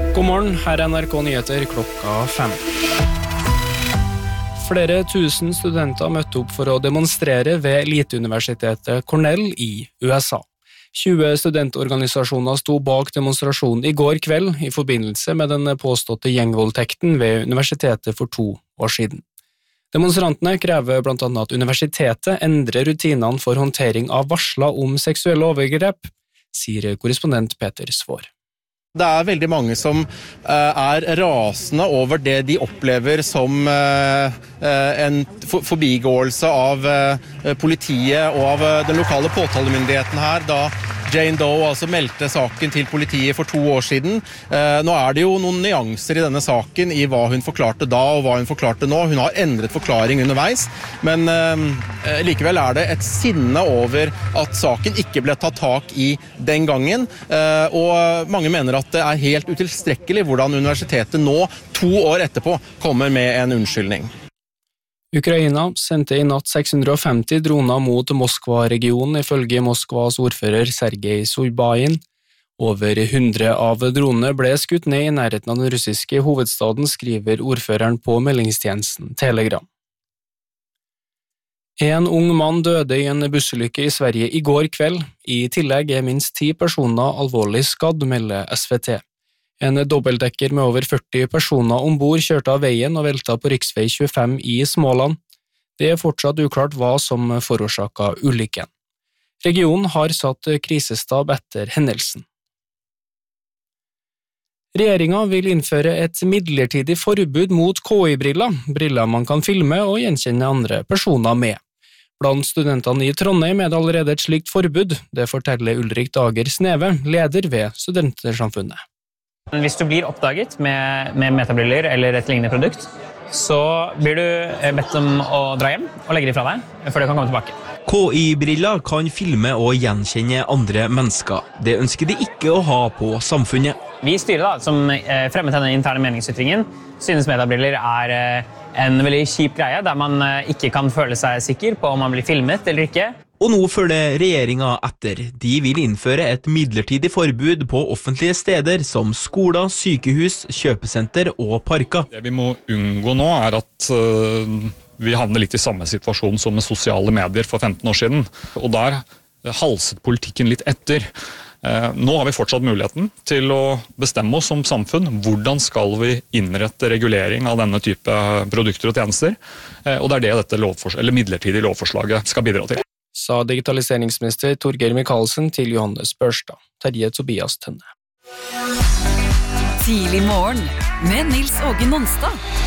God morgen, her NRK Nyheter klokka 5. Flere tusen studenter møtte opp for å demonstrere ved eliteuniversitetet Cornell i USA. 20 studentorganisasjoner sto bak demonstrasjonen i går kveld i forbindelse med den påståtte gjengvoldtekten ved universitetet for 2 år siden. Demonstrantene krever blant annet at universitetet endrer rutinene for håndtering av varsler om seksuelle overgrep, sier korrespondent Peter Svår. Det veldig mange som rasende over det de opplever som en forbigåelse av politiet og av den lokale påtalemyndigheten her, da Jane Doe altså meldte saken til politiet for 2 år siden. Nå det jo noen nyanser i denne saken i hva hun forklarte da og hva hun forklarte nå. Hun har endret forklaring underveis, men likevel det et sinne over at saken ikke ble tatt tak i den gangen, og mange mener at det helt utilstrekkelig hvordan universitetet nå, 2 år etterpå, kommer med en unnskyldning. Ukraina sendte i natt 650 droner mot Moskva-regionen ifølge Moskvas ordfører Sergej Sobjanin. Over 100 av dronene ble skutt ned i nærheten av den russiske hovedstaden, skriver ordføreren på meldingstjenesten Telegram. En ung mann døde i en bussulykke i Sverige i går kveld. I tillegg minst 10 personer alvorlig skadd, melder SVT. En dobbeltdekker med over 40 personer ombord kjørte av veien og veltet på riksvei 25 i Småland. Det fortsatt uklart hva som forårsaket ulykken. Regionen har satt krisestab etter hendelsen. Regjeringen vil innføre et midlertidig forbud mot KI-briller, briller man kan filme og gjenkjenne andre personer med. Blant studentene i Trondheim det allerede et slikt forbud, det forteller Ulrik Dager Sneve, leder ved Studentersamfunnet. Hvis du blir oppdaget med metabriller eller et lignende produkt, så blir du bedt om å dra hjem og legge de fra deg, før det kan komme tilbake. KI-briller kan filme og gjenkjenne andre mennesker. Det ønsker de ikke å ha på samfunnet. Vi i styret som fremmet denne interne meningsytringen, synes metabriller en veldig kjip greie, der man ikke kan føle seg sikker på om man blir filmet eller ikke. Og nå følger regjeringen etter. De vil innføre et midlertidig forbud på offentlige steder som skoler, sykehus, kjøpesenter og parker. Det vi må unngå nå at vi havner litt i samme situasjon som med sosiale medier for 15 år siden. Og der halset politikken litt etter. Nå har vi fortsatt muligheten til å bestemme oss som samfunn. Hvordan skal vi innrette regulering av denne type produkter og tjenester? Og det det dette midlertidige lovforslaget skal bidra til. Sa digitaliseringsminister Torgeir Micaelsen til Johannes Børstad. Terje Tobias Tønne. Tidlig morgen med Nils Åge Nonstad.